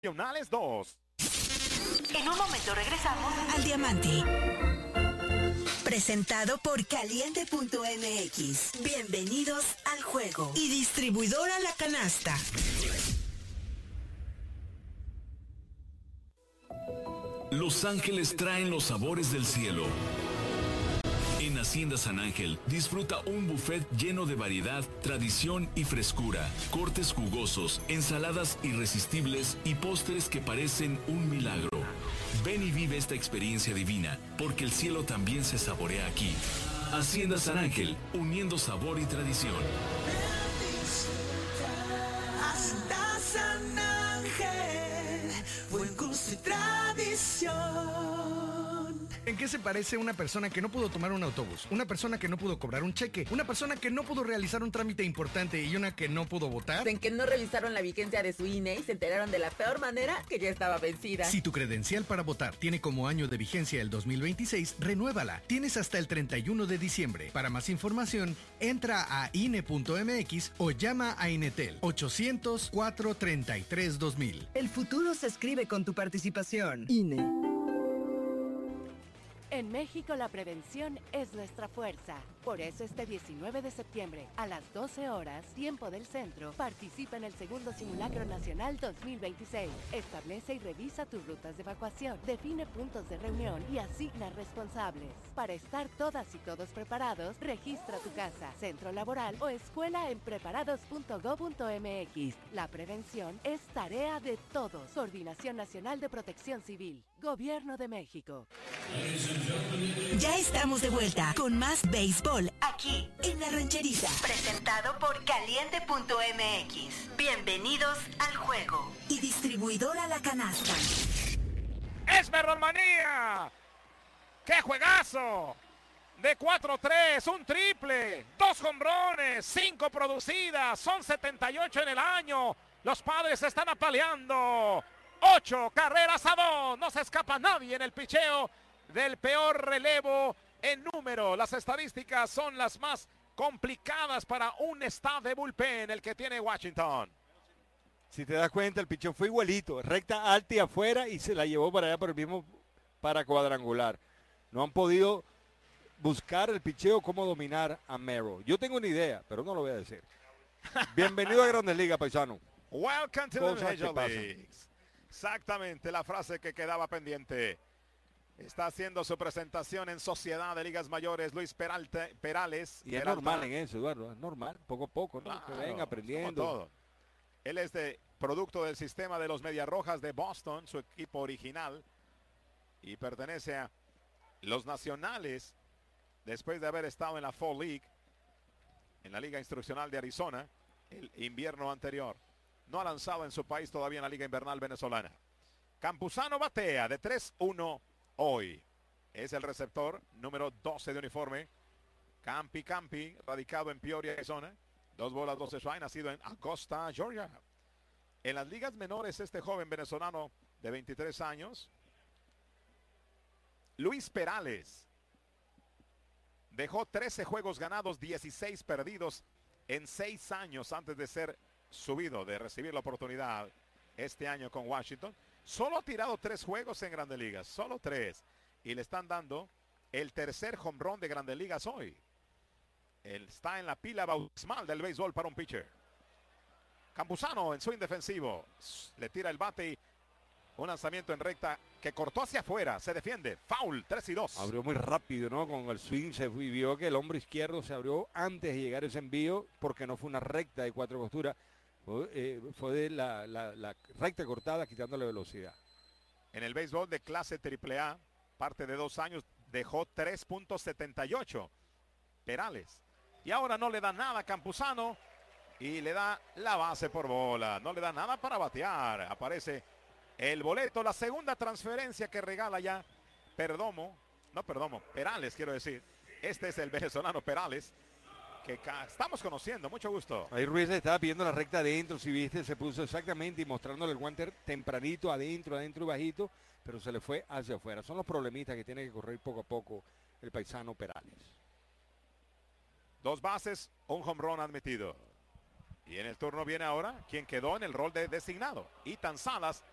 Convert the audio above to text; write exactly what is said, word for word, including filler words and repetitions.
Nacionales dos. En un momento regresamos al Diamante. Presentado por Caliente punto M X. Bienvenidos al juego. Y distribuidora La Canasta. Los ángeles traen los sabores del cielo. En Hacienda San Ángel, disfruta un buffet lleno de variedad, tradición y frescura, cortes jugosos, ensaladas irresistibles y postres que parecen un milagro. Ven y vive esta experiencia divina, porque el cielo también se saborea aquí. Hacienda San Ángel, uniendo sabor y tradición. Hasta San Ángel, buen gusto y tradición. ¿En qué se parece una persona que no pudo tomar un autobús? Una persona que no pudo cobrar un cheque, una persona que no pudo realizar un trámite importante y una que no pudo votar. En que no revisaron la vigencia de su I N E y se enteraron de la peor manera que ya estaba vencida. Si tu credencial para votar tiene como año de vigencia el dos mil veintiséis, renuévala. Tienes hasta el treinta y uno de diciembre. Para más información, entra a I N E punto M X o llama a Inetel ochocientos, cuatrocientos treinta y tres, dos mil. El futuro se escribe con tu participación. I N E. En México la prevención es nuestra fuerza. Por eso este diecinueve de septiembre a las doce horas, tiempo del centro, participa en el segundo Simulacro Nacional dos mil veintiséis. Establece y revisa tus rutas de evacuación, define puntos de reunión y asigna responsables. Para estar todas y todos preparados, registra tu casa, centro laboral o escuela en preparados punto gob punto M X. La prevención es tarea de todos. Coordinación Nacional de Protección Civil. Gobierno de México. Ya estamos de vuelta con más béisbol aquí en La Rancherita. Presentado por Caliente punto M X. Bienvenidos al juego. Y distribuidora La Canasta. ¡Esmeralmanía! ¡Qué juegazo! De cuatro tres, un triple, dos jonrones, cinco producidas, son setenta y ocho en el año. Los Padres están apaleando. Ocho carreras a dos. No se escapa nadie en el picheo del peor relevo en número. Las estadísticas son las más complicadas para un staff de bullpen, el que tiene Washington. Si te das cuenta, el picheo fue igualito, recta alta y afuera, y se la llevó para allá por el mismo para cuadrangular. No han podido buscar el picheo, cómo dominar a Merrill. Yo tengo una idea, pero no lo voy a decir. Bienvenido a Grandes Ligas, paisano. Welcome to Cosas the Major que pasan. Leagues. Exactamente la frase que quedaba pendiente. Está haciendo su presentación en Sociedad de Ligas Mayores Luis Peralta, Perales. Y es Peralta. normal en eso, Eduardo, es normal, poco a poco, ¿no? Claro, que ven como aprendiendo. todo. Él es de producto del sistema de los Medias Rojas de Boston, su equipo original, y pertenece a los Nacionales después de haber estado en la Fall League, en la Liga Instruccional de Arizona, el invierno anterior. No ha lanzado en su país todavía en la Liga Invernal venezolana. Campuzano batea de tres uno hoy. Es el receptor número doce de uniforme. Campi Campi, radicado en Peoria, Arizona. Dos bolas, doce strikes, nacido en Augusta, Georgia. En las ligas menores, este joven venezolano de veintitrés años, Luis Perales, dejó trece juegos ganados, dieciséis perdidos en seis años antes de ser subido, de recibir la oportunidad este año con Washington. Solo ha tirado tres juegos en Grandes Ligas, solo tres. Y le están dando el tercer home run de Grandes Ligas hoy. Él está en la pila bautismal del béisbol para un pitcher. Campuzano en swing defensivo. Le tira el bate y un lanzamiento en recta que cortó hacia afuera. Se defiende. Foul, tres y dos. Abrió muy rápido, ¿no? Con el swing se fue y vio que el hombro izquierdo se abrió antes de llegar ese envío porque no fue una recta de cuatro costuras. Fue, eh, fue de la, la, la recta cortada quitándole velocidad. En el béisbol de clase triple A, parte de dos años, dejó tres punto setenta y ocho. Perales. Y ahora no le da nada a Campuzano y le da la base por bola. No le da nada para batear. Aparece el boleto, la segunda transferencia que regala ya Perdomo. No, Perdomo, Perales quiero decir. Este es el venezolano Perales, que estamos conociendo. Mucho gusto. Ahí Ruiz le estaba pidiendo la recta adentro, si viste, se puso exactamente y mostrándole el guante tempranito, adentro, adentro y bajito, pero se le fue hacia afuera. Son los problemitas que tiene que correr poco a poco el paisano Perales. Dos bases, un home run admitido. Y en el turno viene ahora quien quedó en el rol de designado. Ethan Salas